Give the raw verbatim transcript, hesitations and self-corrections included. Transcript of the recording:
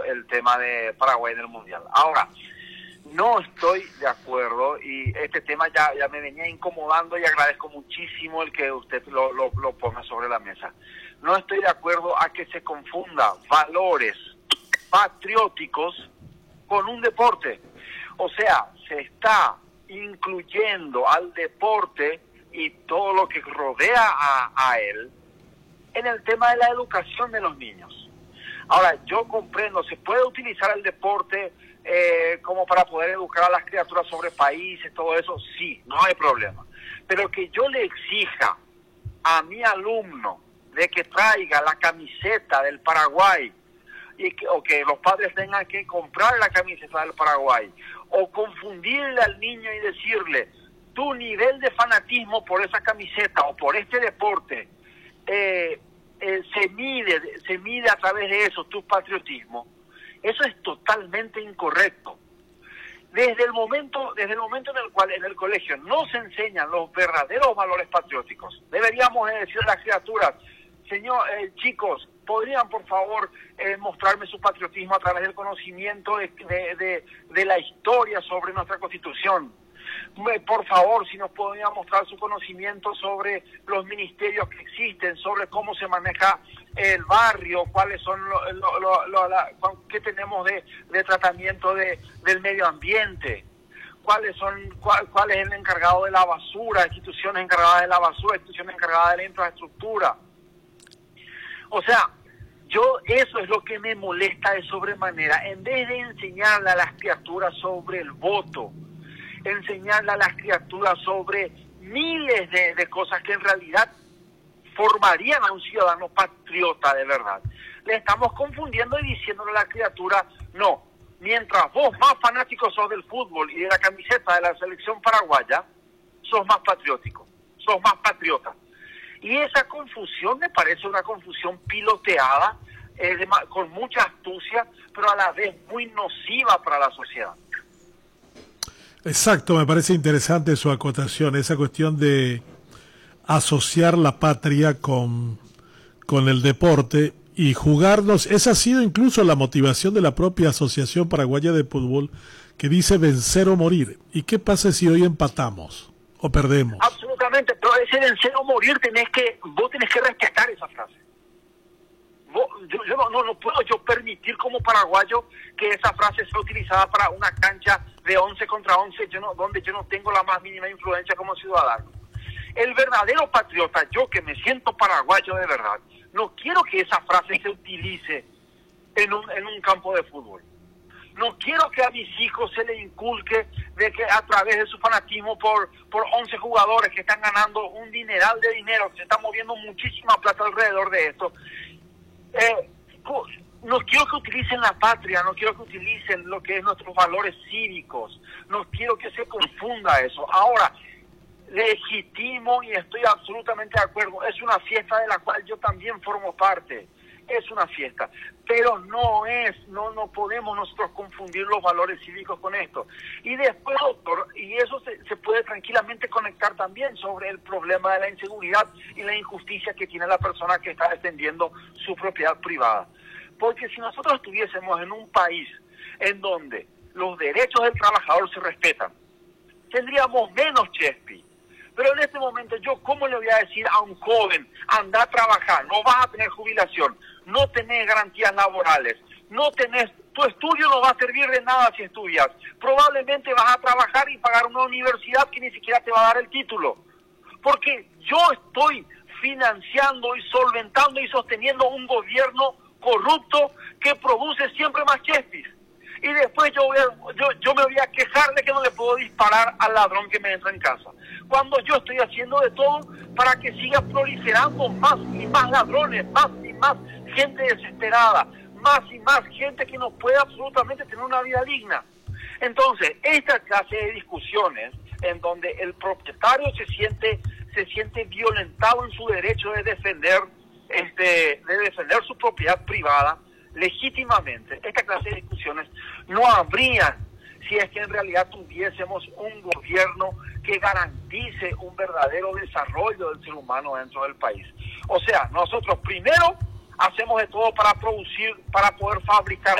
el tema de Paraguay en el Mundial. Ahora, no estoy de acuerdo y este tema ya, ya me venía incomodando y agradezco muchísimo el que usted lo, lo, lo ponga sobre la mesa. No estoy de acuerdo a que se confunda valores patrióticos con un deporte. O sea, se está incluyendo al deporte y todo lo que rodea a, a él en el tema de la educación de los niños. Ahora, yo comprendo, se puede utilizar el deporte eh, como para poder educar a las criaturas sobre países, todo eso, sí, no hay problema. Pero que yo le exija a mi alumno de que traiga la camiseta del Paraguay, y que, o que los padres tengan que comprar la camiseta del Paraguay, o confundirle al niño y decirle, tu nivel de fanatismo por esa camiseta o por este deporte, eh, eh, se mide, se mide a través de eso, tu patriotismo. Eso es totalmente incorrecto. Desde el momento, desde el momento en el cual en el colegio no se enseñan los verdaderos valores patrióticos, deberíamos decir a las criaturas, señor, eh, chicos, ¿podrían por favor eh, mostrarme su patriotismo a través del conocimiento de, de, de, de la historia sobre nuestra Constitución? Por favor, si nos podrían mostrar su conocimiento sobre los ministerios que existen, sobre cómo se maneja el barrio, cuáles son lo, lo, lo, lo, la, qué tenemos de, de tratamiento de, del medio ambiente, cuáles son cuál, cuál es el encargado de la basura, instituciones encargadas de la basura, instituciones encargadas de la infraestructura. O sea, yo eso es lo que me molesta de sobremanera. En vez de enseñarle a las criaturas sobre el voto, enseñarle a las criaturas sobre miles de, de cosas que en realidad formarían a un ciudadano patriota de verdad, le estamos confundiendo y diciéndole a la criatura, no, mientras vos más fanático sos del fútbol y de la camiseta de la selección paraguaya, sos más patriótico, sos más patriota. Y esa confusión me parece una confusión piloteada, eh, de, con mucha astucia, pero a la vez muy nociva para la sociedad. Exacto, me parece interesante su acotación, esa cuestión de asociar la patria con, con el deporte y jugarnos. Esa ha sido incluso la motivación de la propia Asociación Paraguaya de Fútbol, que dice vencer o morir. ¿Y qué pasa si hoy empatamos o perdemos? Absolutamente, pero ese vencer o morir tenés que, vos tenés que respetar esa frase. Vos, yo yo no, no, no puedo yo permitir como paraguayo que esa frase sea utilizada para una cancha de once contra once, yo no, donde yo no tengo la más mínima influencia como ciudadano. El verdadero patriota, yo que me siento paraguayo de verdad, no quiero que esa frase se utilice en un, en un campo de fútbol. No quiero que a mis hijos se les inculque de que a través de su fanatismo por, por once jugadores que están ganando un dineral de dinero, que se está moviendo muchísima plata alrededor de esto, eh, no quiero que utilicen la patria, no quiero que utilicen lo que es nuestros valores cívicos, no quiero que se confunda eso. Ahora, legítimo y estoy absolutamente de acuerdo, es una fiesta de la cual yo también formo parte, es una fiesta, pero no es, no no podemos nosotros confundir los valores cívicos con esto. Y después, doctor, y eso se, se puede tranquilamente conectar también sobre el problema de la inseguridad y la injusticia que tiene la persona que está defendiendo su propiedad privada. Porque si nosotros estuviésemos en un país en donde los derechos del trabajador se respetan, tendríamos menos Chespi. Pero en este momento, yo, ¿cómo le voy a decir a un joven, anda a trabajar, no vas a tener jubilación, no tenés garantías laborales, no tenés, tu estudio no va a servir de nada si estudias, probablemente vas a trabajar y pagar una universidad que ni siquiera te va a dar el título? Porque yo estoy financiando y solventando y sosteniendo un gobierno corrupto que produce siempre más chespis. Y después yo, voy a, yo, yo me voy a quejar de que no le puedo disparar al ladrón que me entra en casa, cuando yo estoy haciendo de todo para que siga proliferando más y más ladrones, más y más gente desesperada, más y más gente que no puede absolutamente tener una vida digna. Entonces, esta clase de discusiones en donde el propietario se siente se siente violentado en su derecho de defender este de defender su propiedad privada legítimamente, esta clase de discusiones no habrían si es que en realidad tuviésemos un gobierno que garantice un verdadero desarrollo del ser humano dentro del país. O sea, nosotros primero hacemos de todo para producir, para poder fabricar